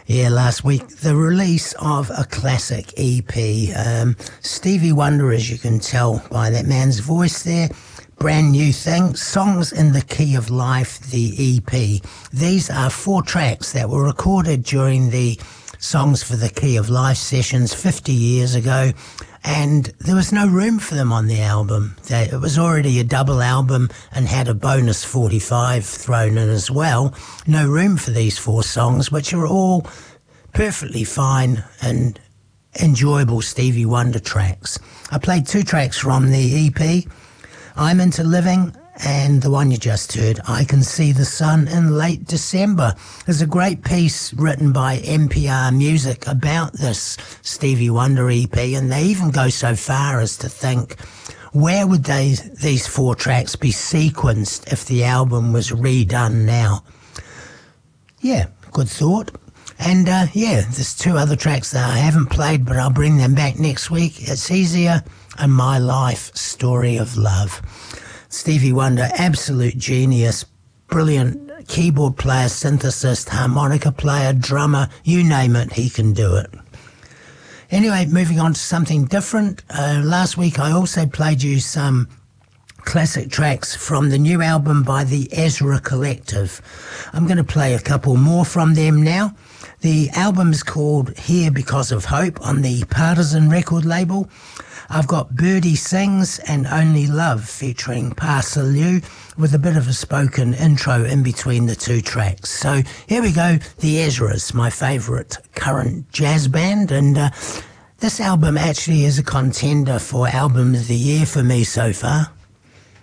Yeah, last week, the release of a classic EP. Stevie Wonder, as you can tell by that man's voice there, brand new thing, Songs in the Key of Life, the EP. These are 4 tracks that were recorded during the Songs for the Key of Life sessions 50 years ago, and there was no room for them on the album. It was already a double album and had a bonus 45 thrown in as well. No room for these 4 songs, which are all perfectly fine and enjoyable Stevie Wonder tracks. I played 2 tracks from the EP, I'm Into Living, and the one you just heard, I Can See the Sun in Late December. There's a great piece written by NPR Music about this Stevie Wonder EP, and they even go so far as to think, where would these 4 tracks be sequenced if the album was redone now? Yeah, good thought. And there's 2 other tracks that I haven't played, but I'll bring them back next week. It's Easier and My Life, Story of Love. Stevie Wonder, absolute genius, brilliant keyboard player, synthesist, harmonica player, drummer, you name it, he can do it. Anyway, moving on to something different. Last week I also played you some classic tracks from the new album by the Ezra Collective. I'm going to play a couple more from them now. The album is called Here Because of Hope on the Partisan record label. I've got Birdie Sings and Only Love featuring Parsa Liu with a bit of a spoken intro in between the 2 tracks. So here we go, the Ezras, my favourite current jazz band, and this album actually is a contender for Album of the Year for me so far.